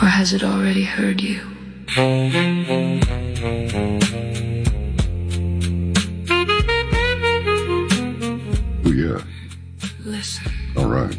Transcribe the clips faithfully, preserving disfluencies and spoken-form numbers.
Or has it already heard you? Oh, yeah. Listen. All right.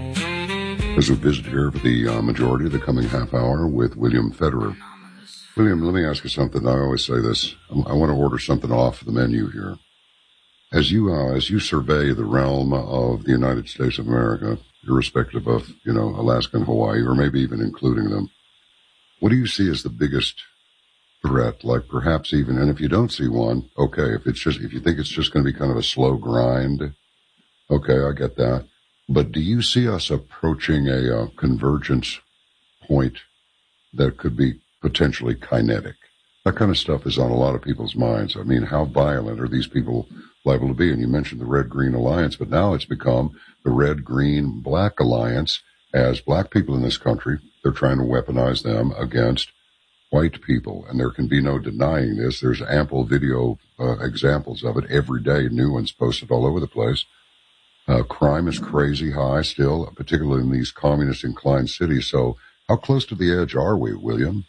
As we visit here for the uh, majority of the coming half hour with William Federer. William, let me ask you something. I always say this. I, I want to order something off the menu here. As you uh, as you survey the realm of the United States of America, irrespective of, you know, Alaska and Hawaii, or maybe even including them, what do you see as the biggest threat? Like perhaps even, and if you don't see one, okay, if it's just, if you think it's just going to be kind of a slow grind, okay, I get that. But do you see us approaching a uh, convergence point that could be potentially kinetic? That kind of stuff is on a lot of people's minds. I mean, how violent are these people liable to be? And you mentioned the Red-Green Alliance, but now it's become the Red-Green-Black Alliance. As black people in this country, they're trying to weaponize them against white people. And there can be no denying this. There's ample video uh, examples of it every day, new ones posted all over the place. Uh, crime is crazy high still, particularly in these communist-inclined cities. So how close to the edge are we, William?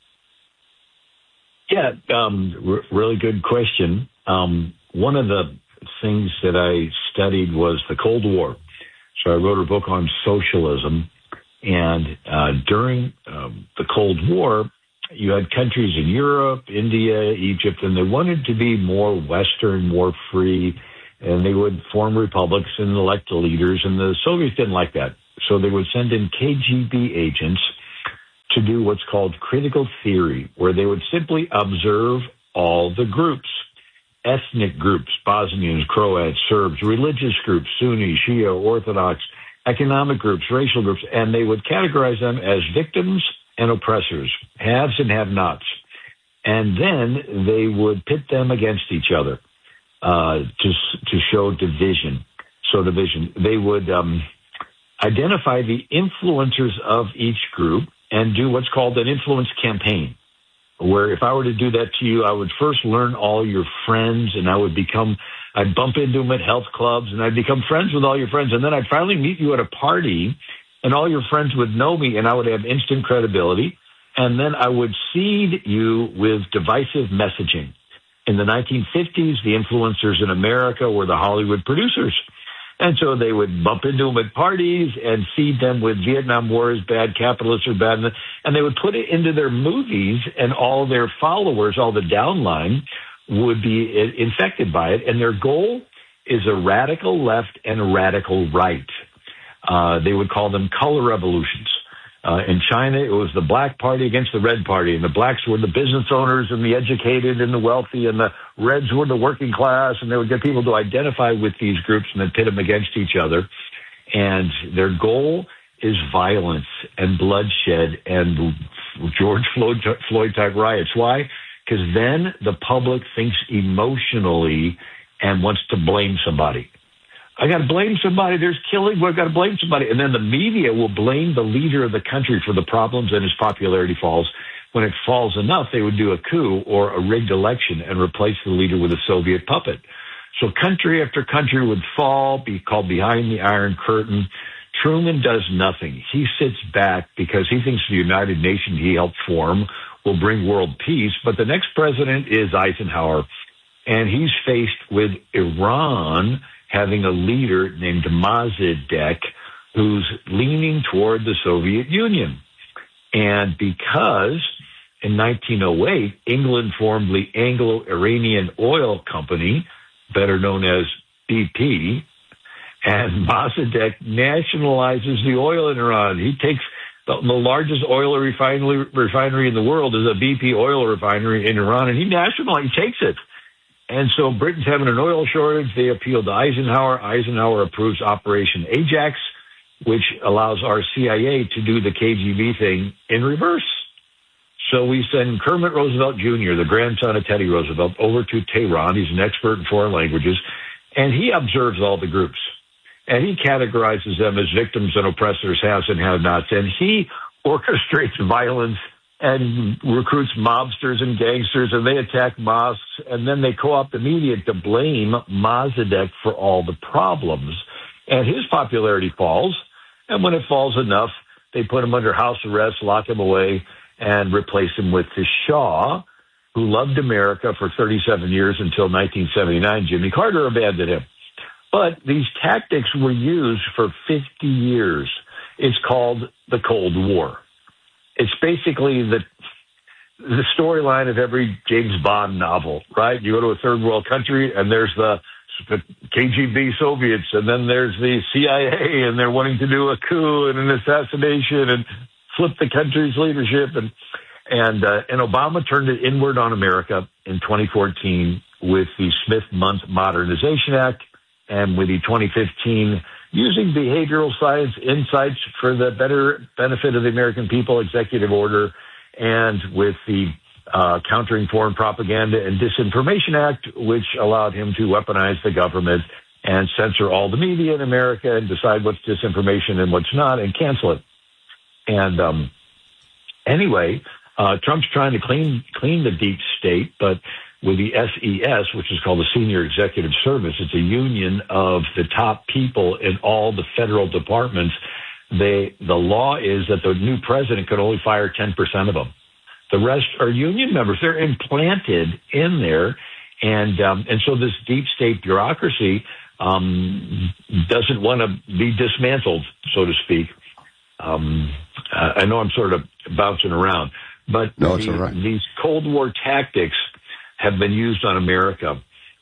Yeah, um, r- really good question. Um, one of the things that I studied was the Cold War. So I wrote a book on socialism. And uh, during um, the Cold War, you had countries in Europe, India, Egypt, and they wanted to be more Western, more free, and they would form republics and elect leaders, and the Soviets didn't like that. So they would send in K G B agents to do what's called critical theory, where they would simply observe all the groups, ethnic groups, Bosnians, Croats, Serbs, religious groups, Sunni, Shia, Orthodox, economic groups, racial groups, and they would categorize them as victims and oppressors, haves and have-nots. And then they would pit them against each other uh, to to show division. So division. They would um, identify the influencers of each group and do what's called an influence campaign, where if I were to do that to you, I would first learn all your friends, and I would become, I'd bump into them at health clubs, and I'd become friends with all your friends, and then I'd finally meet you at a party, and all your friends would know me, and I would have instant credibility, and then I would seed you with divisive messaging. In the nineteen fifties, the influencers in America were the Hollywood producers. And so they would bump into them at parties and feed them with Vietnam War is bad, capitalists are bad, and they would put it into their movies, and all their followers, all the downline, would be infected by it. And their goal is a radical left and a radical right. Uh, they would call them color revolutions. Uh, in China, it was the black party against the red party, and the blacks were the business owners and the educated and the wealthy, and the reds were the working class, and they would get people to identify with these groups and then pit them against each other. And their goal is violence and bloodshed and George Floyd, Floyd type riots. Why? Because then the public thinks emotionally and wants to blame somebody. I got to blame somebody. There's killing. We've got to blame somebody. And then the media will blame the leader of the country for the problems, and his popularity falls. When it falls enough, they would do a coup or a rigged election and replace the leader with a Soviet puppet. So country after country would fall, be called behind the Iron Curtain. Truman does nothing. He sits back because he thinks the United Nations he helped form will bring world peace. But the next president is Eisenhower, and he's faced with Iran having a leader named Mossadegh who's leaning toward the Soviet Union. And because in nineteen oh eight, England formed the Anglo-Iranian Oil Company, better known as B P, and Mossadegh nationalizes the oil in Iran. He takes the, the largest oil refinery, refinery in the world is a B P oil refinery in Iran, and he nationalizes, he takes it. And so Britain's having an oil shortage. They appeal to Eisenhower. Eisenhower approves Operation Ajax, which allows our C I A to do the K G B thing in reverse. So we send Kermit Roosevelt Junior, the grandson of Teddy Roosevelt, over to Tehran. He's an expert in foreign languages, and he observes all the groups. And he categorizes them as victims and oppressors, haves and have-nots, and he orchestrates violence and recruits mobsters and gangsters, and they attack mosques, and then they co-opt the media to blame Mossadegh for all the problems. And his popularity falls, and when it falls enough, they put him under house arrest, lock him away, and replace him with the Shah, who loved America for thirty-seven years until nineteen seventy-nine. Jimmy Carter abandoned him. But these tactics were used for fifty years. It's called the Cold War. It's basically the the storyline of every James Bond novel, right? You go to a third world country and there's the K G B Soviets, and then there's the C I A, and they're wanting to do a coup and an assassination and flip the country's leadership. And and uh, and Obama turned it inward on America in twenty fourteen with the Smith-Mundt Modernization Act, and with the twenty fifteen Using Behavioral Science Insights for the Better Benefit of the American People executive order, and with the uh, Countering Foreign Propaganda and Disinformation Act, which allowed him to weaponize the government and censor all the media in America and decide what's disinformation and what's not and cancel it. And um, anyway, uh, Trump's trying to clean clean the deep state, but with the S E S, which is called the Senior Executive Service, it's a union of the top people in all the federal departments. They, the law is that the new president could only fire ten percent of them. The rest are union members. They're implanted in there. And, um, and so this deep state bureaucracy um, doesn't want to be dismantled, so to speak. Um, I know I'm sort of bouncing around, but no, it's the, all right. These Cold War tactics have been used on America.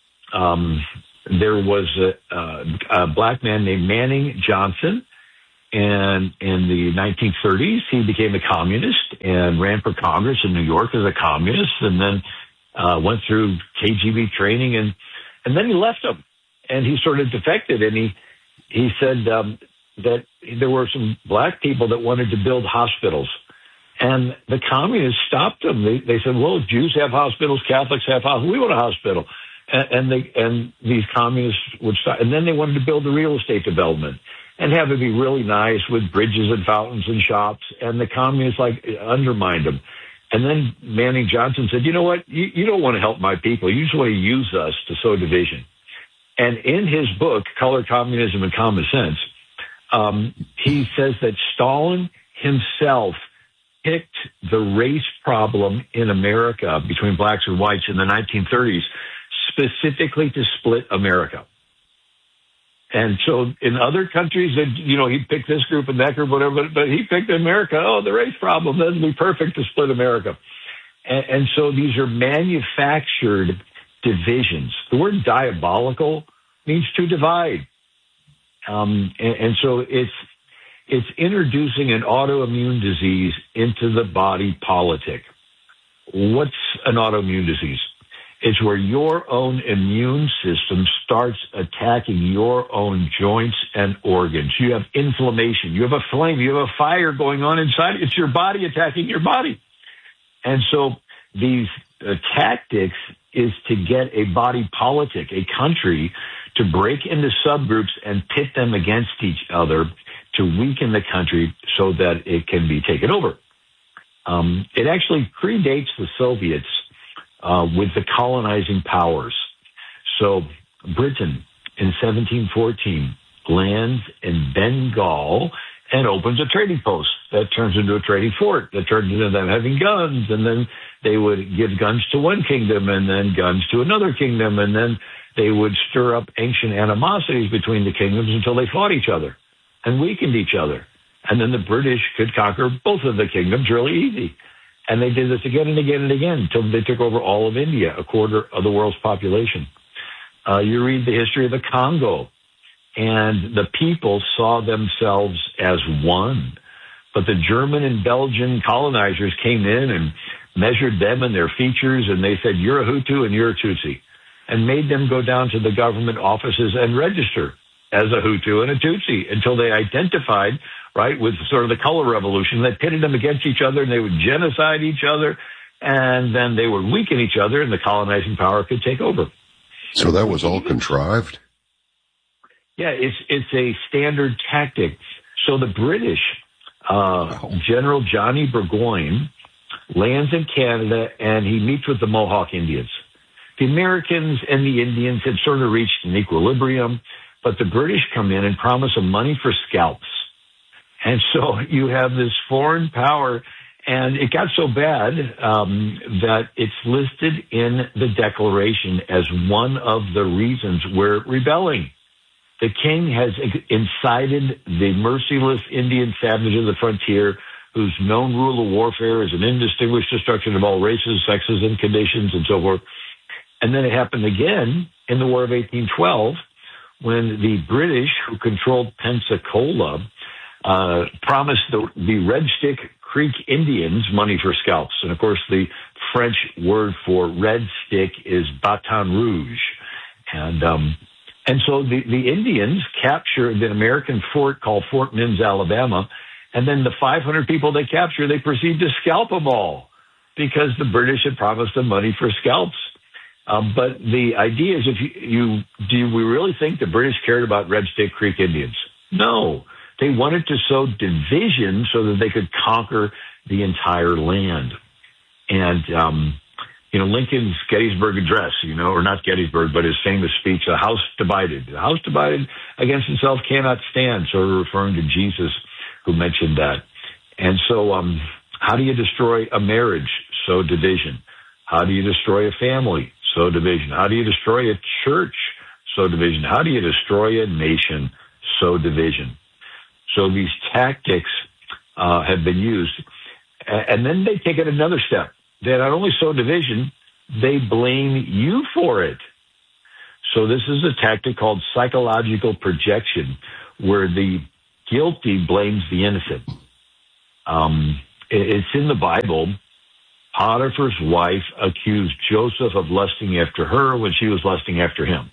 Um, there was a, a, a black man named Manning Johnson, and in the nineteen thirties, he became a communist and ran for Congress in New York as a communist, and then uh, went through K G B training, and and then he left them, and he sort of defected, and he he said um, that there were some black people that wanted to build hospitals. And the communists stopped them. They, they said, well, Jews have hospitals, Catholics have hospitals. We want a hospital. And, and, they, and these communists would stop. And then they wanted to build the real estate development and have it be really nice with bridges and fountains and shops. And the communists, like, undermined them. And then Manning Johnson said, you know what? You, you don't want to help my people. You just want to use us to sow division. And in his book, Color, Communism, and Common Sense, um, he says that Stalin himself picked the race problem in America between blacks and whites in the nineteen thirties specifically to split America. And so in other countries, you know, he picked this group and that group, whatever, but he picked America. Oh, the race problem, that'd be perfect to split America. And, and so these are manufactured divisions. The word diabolical means to divide. Um, and, and so it's, It's introducing an autoimmune disease into the body politic. What's an autoimmune disease? It's where your own immune system starts attacking your own joints and organs. You have inflammation. You have a flame. You have a fire going on inside. It's your body attacking your body. And so these uh, tactics is to get a body politic, a country, to break into subgroups and pit them against each other to weaken the country so that it can be taken over. Um, it actually predates the Soviets uh, with the colonizing powers. So Britain in seventeen fourteen lands in Bengal and opens a trading post that turns into a trading fort, that turns into them having guns, and then they would give guns to one kingdom and then guns to another kingdom, and then they would stir up ancient animosities between the kingdoms until they fought each other and weakened each other. And then the British could conquer both of the kingdoms really easy. And they did this again and again and again until they took over all of India, a quarter of the world's population. Uh, you read the history of the Congo, and the people saw themselves as one. But the German and Belgian colonizers came in and measured them and their features, and they said, you're a Hutu and you're a Tutsi, and made them go down to the government offices and register as a Hutu and a Tutsi until they identified, right, with sort of the color revolution. They pitted them against each other, and they would genocide each other, and then they would weaken each other, and the colonizing power could take over. So that was all contrived? Yeah, it's it's a standard tactic. So the British, uh, wow. General Johnny Burgoyne, lands in Canada, and he meets with the Mohawk Indians. The Americans and the Indians had sort of reached an equilibrium, but the British come in and promise them money for scalps. And so you have this foreign power, And it got so bad um, that it's listed in the Declaration as one of the reasons we're rebelling. The king has incited the merciless Indian savages of the frontier, whose known rule of warfare is an indistinguished destruction of all races, sexes, and conditions, and so forth. And then it happened again in the War of eighteen twelve, when the British, who controlled Pensacola, uh, promised the, the Red Stick Creek Indians money for scalps. And of course, the French word for red stick is Baton Rouge. And, um, and so the, the Indians captured an American fort called Fort Mims, Alabama. And then the five hundred people they captured, they proceed to scalp them all because the British had promised them money for scalps. Um, but the idea is, if you, you, do we really think the British cared about Red Stick Creek Indians? No. They wanted to sow division so that they could conquer the entire land. And, um, you know, Lincoln's Gettysburg Address, you know, or not Gettysburg, but his famous speech, "A house divided. A house divided against itself cannot stand," sort of referring to Jesus, who mentioned that. And so um, how do you destroy a marriage? Sow division. How do you destroy a family? Sow division. How do you destroy a church? Sow division. How do you destroy a nation? Sow division. So these tactics uh, have been used. And then they take it another step. They not only sow division, they blame you for it. So this is a tactic called psychological projection, where the guilty blames the innocent. Um, it's in the Bible. Potiphar's wife accused Joseph of lusting after her when she was lusting after him.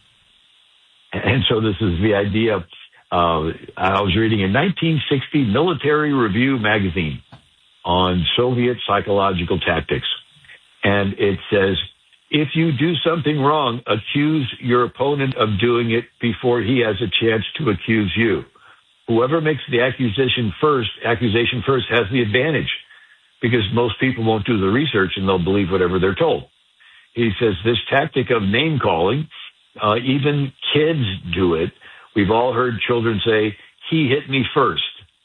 And so this is the idea. Uh, I was reading a nineteen sixty Military Review magazine on Soviet psychological tactics. And it says, if you do something wrong, accuse your opponent of doing it before he has a chance to accuse you. Whoever makes the accusation first, accusation first has the advantage, because most people won't do the research and they'll believe whatever they're told. He says this tactic of name calling, uh, even kids do it. We've all heard children say, "He hit me first."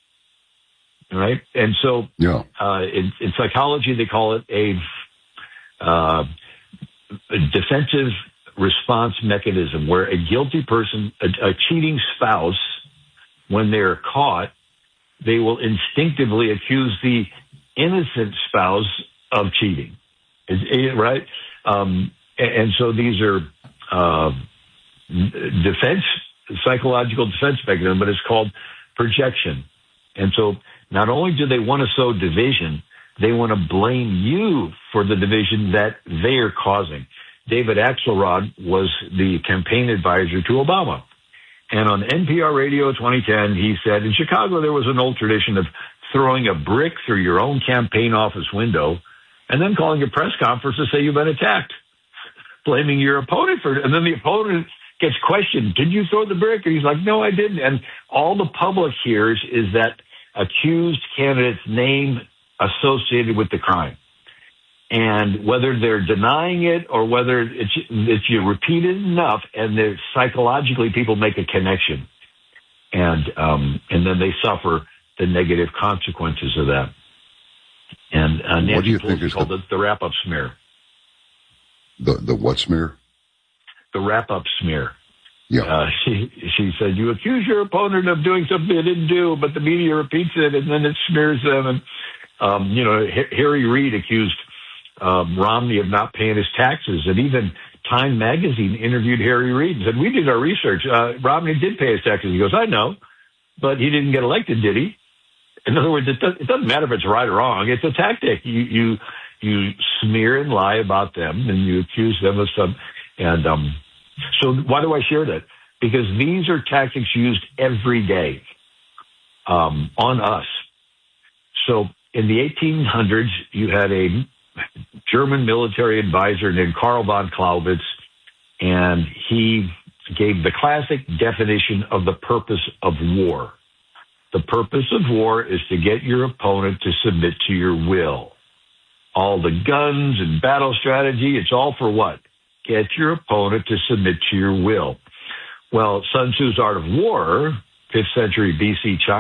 Right? And so yeah. uh, in, in psychology, they call it a, uh, a defensive response mechanism, where a guilty person, a, a cheating spouse, when they're caught, they will instinctively accuse the innocent spouse of cheating. Is, right? Um, and, and so these are uh, defense psychological defense mechanism, but it's called projection. And so not only do they want to sow division, they want to blame you for the division that they are causing. David Axelrod was the campaign advisor to Obama. And on N P R Radio twenty ten, he said, in Chicago, there was an old tradition of throwing a brick through your own campaign office window and then calling a press conference to say you've been attacked, blaming your opponent for it. And then the opponent gets questioned, did you throw the brick? And he's like, no, I didn't. And all the public hears is that accused candidate's name associated with the crime. And whether they're denying it or whether it's, it's you repeat it enough, and they're, psychologically people make a connection. And um, and then they suffer the negative consequences of that. And uh, Nancy what do you think is called the, it the wrap-up smear. The the what smear? The wrap-up smear. Yeah. Uh, she she said, you accuse your opponent of doing something they didn't do, but the media repeats it, and then it smears them. And, um, you know, H- Harry Reid accused um, Romney of not paying his taxes. And even Time Magazine interviewed Harry Reid and said, we did our research. Uh, Romney did pay his taxes. He goes, I know, but he didn't get elected, did he? In other words, it, does, it doesn't matter if it's right or wrong. It's a tactic. You you you smear and lie about them, and you accuse them of some. And um, so why do I share that? Because these are tactics used every day um, on us. So in the eighteen hundreds, you had a German military advisor named Karl von Clausewitz, and he gave the classic definition of the purpose of war. The purpose of war is to get your opponent to submit to your will. All the guns and battle strategy, it's all for what? Get your opponent to submit to your will. Well, Sun Tzu's Art of War, fifth century B C China,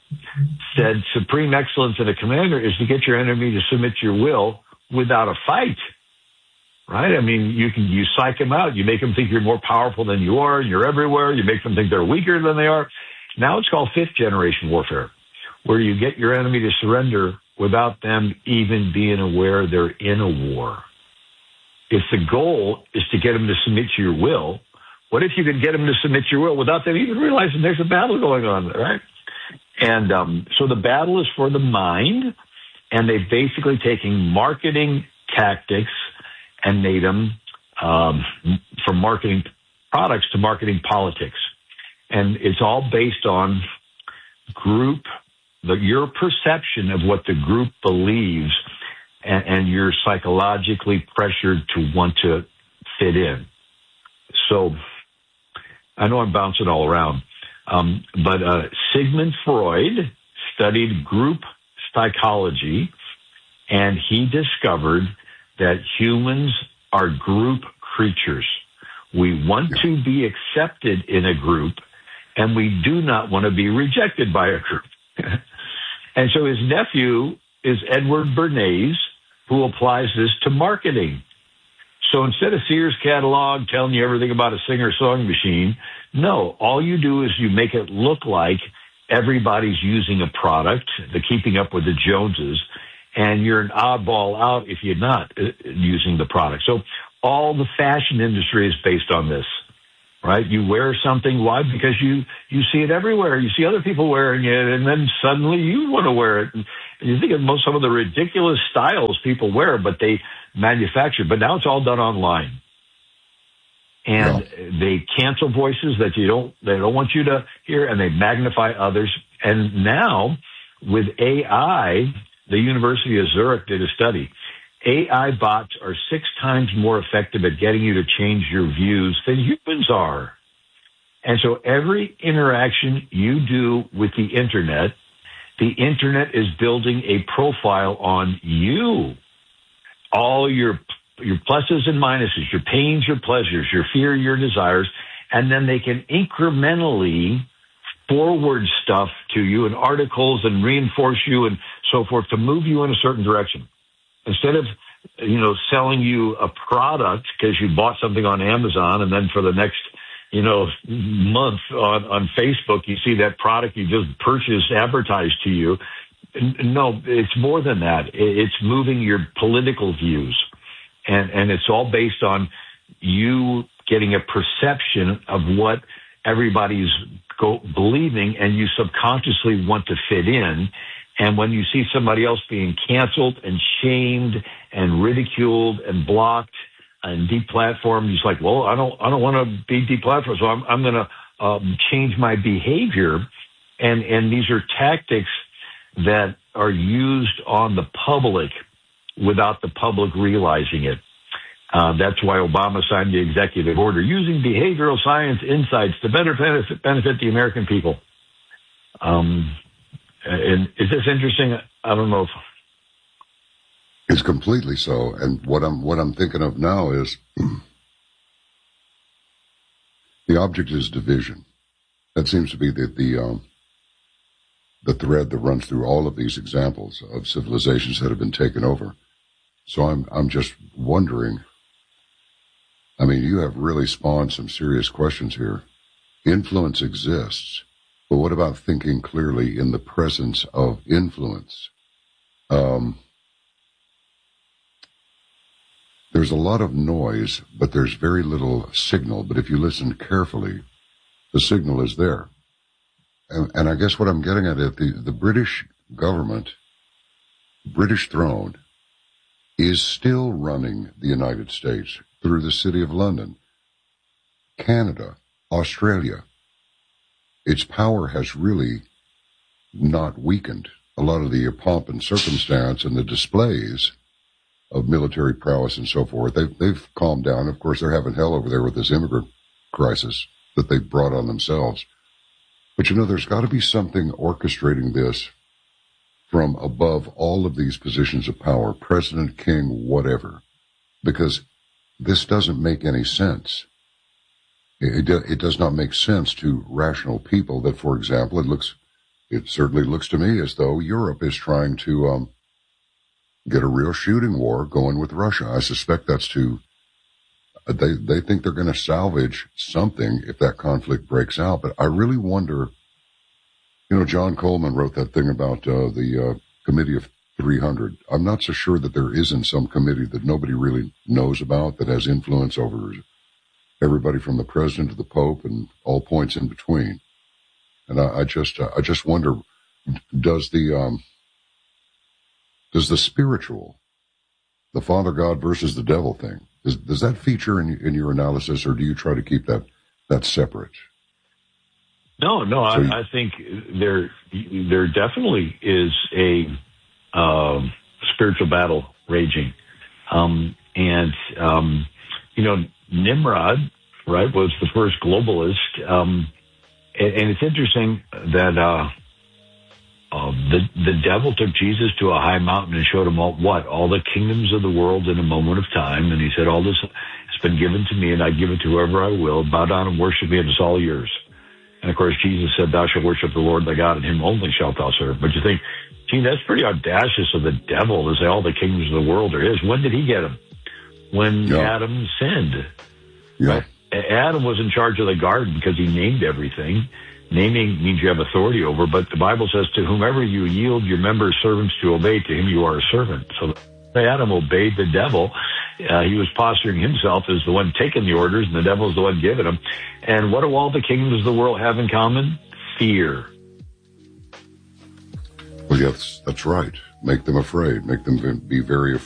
said supreme excellence in a commander is to get your enemy to submit to your will without a fight. Right? I mean, you can, you psych them out. You make them think you're more powerful than you are. You're everywhere. You make them think they're weaker than they are. Now it's called fifth generation warfare, where you get your enemy to surrender without them even being aware they're in a war. If the goal is to get them to submit to your will, what if you could get them to submit to your will without them even realizing there's a battle going on, right? And um, so the battle is for the mind, and they've basically taken marketing tactics and made them um, from marketing products to marketing politics. And it's all based on group, the, your perception of what the group believes, and, and you're psychologically pressured to want to fit in. So I know I'm bouncing all around, um, but uh, Sigmund Freud studied group psychology, and he discovered that humans are group creatures. We want to be accepted in a group, and we do not want to be rejected by a group. And so his nephew is Edward Bernays, who applies this to marketing. So instead of Sears catalog telling you everything about a Singer sewing machine, no, all you do is you make it look like everybody's using a product, the keeping up with the Joneses, and you're an oddball out if you're not uh, using the product. So all the fashion industry is based on this, right? You wear something. Why? Because you, you see it everywhere. You see other people wearing it, and then suddenly you want to wear it. And you think of most some of the ridiculous styles people wear, but they manufacture. But now it's all done online. And yeah. They cancel voices that you don't, they don't want you to hear, and they magnify others. And now with A I, the University of Zurich did a study. A I bots are six times more effective at getting you to change your views than humans are. And so every interaction you do with the internet, the internet is building a profile on you. All your your pluses and minuses, your pains, your pleasures, your fear, your desires, and then they can incrementally forward stuff to you in articles and reinforce you and so forth to move you in a certain direction. Instead of, you know, selling you a product because you bought something on Amazon and then for the next, you know, month on, on Facebook, you see that product you just purchased advertised to you. No, it's more than that. It's moving your political views. And, and it's all based on you getting a perception of what everybody's go, believing, and you subconsciously want to fit in. And when you see somebody else being canceled and shamed and ridiculed and blocked and deplatformed, you're like, well, I don't, I don't want to be deplatformed, so I'm, I'm going to um, change my behavior. And and these are tactics that are used on the public without the public realizing it. Uh, that's why Obama signed the executive order using behavioral science insights to better benefit, benefit the American people. Um, and is this interesting? I don't know if it's completely so. And what I'm what I'm thinking of now is the object is division. That seems to be the the um, the thread that runs through all of these examples of civilizations that have been taken over. So I'm I'm just wondering. I mean, you have really spawned some serious questions here. Influence exists, but what about thinking clearly in the presence of influence? Um, there's a lot of noise, but there's very little signal. But if you listen carefully, the signal is there. And, and I guess what I'm getting at is the, the British government, British throne, is still running the United States through the City of London, Canada, Australia. Its power has really not weakened. A lot of the pomp and circumstance and the displays of military prowess and so forth, they've, they've calmed down. Of course, they're having hell over there with this immigrant crisis that they've brought on themselves. But, you know, there's got to be something orchestrating this from above all of these positions of power, president, king, whatever, because this doesn't make any sense. It, it, it does not make sense to rational people that, for example, it looks it certainly looks to me as though Europe is trying to um, get a real shooting war going with Russia. I suspect that's to, uh, they, they think they're going to salvage something if that conflict breaks out. But I really wonder, you know, John Coleman wrote that thing about uh, the uh, Committee of three hundred. I'm not so sure that there isn't some committee that nobody really knows about that has influence over everybody from the president to the Pope and all points in between. And I, I just, uh, I just wonder, does the, um, does the spiritual, the Father God versus the devil thing, does, does that feature in, in your analysis, or do you try to keep that, that separate? No, no, so I, you, I think there, there definitely is a, um, spiritual battle raging. Um, and, um, you know, Nimrod, right, was the first globalist. Um, and, and it's interesting that, uh, uh, the, the devil took Jesus to a high mountain and showed him all, what? All the kingdoms of the world in a moment of time. And he said, all this has been given to me, and I give it to whoever I will. Bow down and worship me, and it's all yours. And of course, Jesus said, thou shalt worship the Lord thy God, and him only shalt thou serve. But you think, gee, that's pretty audacious of the devil to say all the kingdoms of the world are his. When did he get them? When yeah. Adam sinned. Yeah. Adam was in charge of the garden because he named everything. Naming means you have authority over, but the Bible says, to whomever you yield your members servants to obey, to him you are a servant. So Adam obeyed the devil. Uh, he was posturing himself as the one taking the orders, and the devil is the one giving them. And what do all the kingdoms of the world have in common? Fear. Well, yes, that's right. Make them afraid. Make them be very afraid.